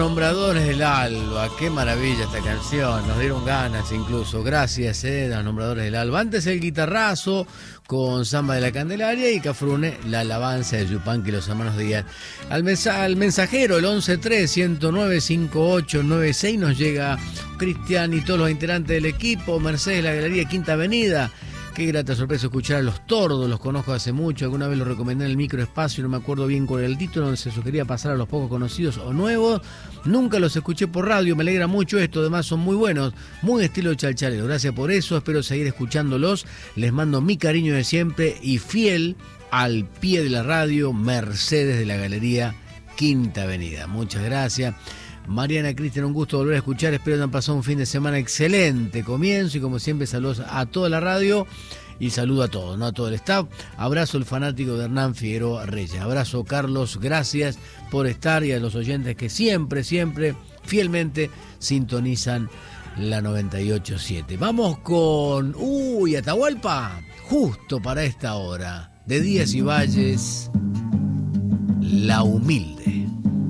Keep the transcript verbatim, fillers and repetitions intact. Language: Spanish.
Nombradores del Alba, qué maravilla esta canción, nos dieron ganas incluso, gracias eh, a los Nombradores del Alba. Antes el guitarrazo con Samba de la Candelaria y Cafrune, la alabanza de Yupanqui y los hermanos Díaz. Al, mensa al mensajero, el once tres, ciento nueve, cincuenta y ocho noventa y seis, nos llega Cristian y todos los integrantes del equipo, Mercedes de la Galería Quinta Avenida. Qué grata sorpresa escuchar a Los Tordos, los conozco hace mucho, alguna vez los recomendé en el microespacio, no me acuerdo bien cuál era el título, donde se sugería pasar a los pocos conocidos o nuevos. Nunca los escuché por radio, me alegra mucho esto, además son muy buenos, muy estilo chalchalero. Gracias por eso, espero seguir escuchándolos. Les mando mi cariño de siempre y fiel al pie de la radio, Mercedes de la Galería Quinta Avenida. Muchas gracias. Mariana, Cristian, un gusto volver a escuchar, espero que hayan pasado un fin de semana excelente comienzo y como siempre saludos a toda la radio y saludo a todos, ¿no? A todo el staff. Abrazo al fanático de Hernán Figueroa Reyes, abrazo Carlos, gracias por estar y a los oyentes que siempre, siempre, fielmente sintonizan la noventa y ocho punto siete. Vamos con, uy, Atahualpa, justo para esta hora, de Díaz y Valles, La Humilde.